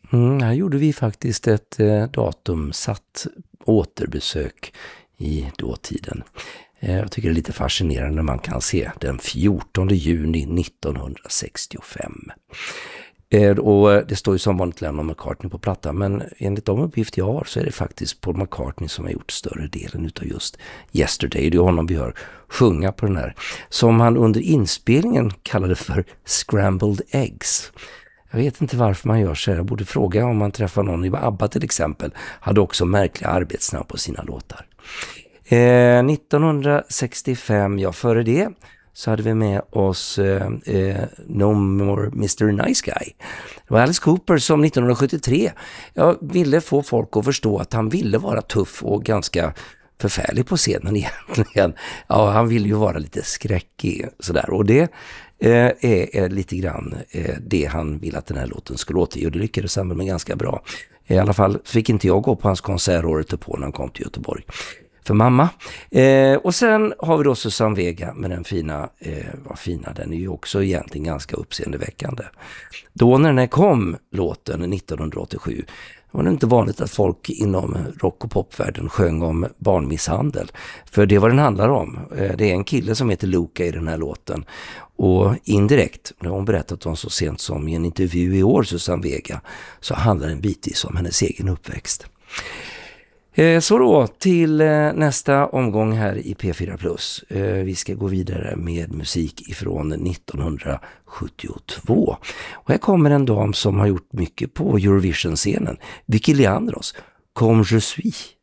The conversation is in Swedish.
Här gjorde vi faktiskt ett datumsatt återbesök i dåtiden. Jag tycker det är lite fascinerande när man kan se den 14 juni 1965. Och det står ju som vanligt Lennon och McCartney på plattan, men enligt de uppgifter jag har så är det faktiskt Paul McCartney som har gjort större delen utav just Yesterday. Det är honom vi hör sjunga på den här, som han under inspelningen kallade för Scrambled Eggs. Jag vet inte varför man gör så här. Jag borde fråga om man träffar någon i ABBA till exempel. Hade också märkliga arbetsnamn på sina låtar. 1965, ja före det, så hade vi med oss No More Mr. Nice Guy. Det var Alice Cooper som 1973 ville få folk att förstå att han ville vara tuff och ganska förfärlig på scenen egentligen. Ja, han ville ju vara lite skräckig sådär, och det är lite grann det han vill att den här låten skulle låta, och det lyckades han med ganska bra. I alla fall fick inte jag gå på hans konsert året på när han kom till Göteborg för mamma. Och sen har vi då Susanne Vega med den fina, den är ju också egentligen ganska uppseendeväckande. Då när den kom, låten 1987, var det inte vanligt att folk inom rock- och popvärlden sjöng om barnmisshandel. För det var den handlar om. Det är en kille som heter Luca i den här låten. Och indirekt, det har hon berättat om så sent som i en intervju i år, Susanne Vega, så handlar den bitvis om hennes egen uppväxt. Så då till nästa omgång här i P4+. Vi ska gå vidare med musik ifrån 1972. Och här kommer en dam som har gjort mycket på Eurovision-scenen. Vicky Leandros, Comme je suis.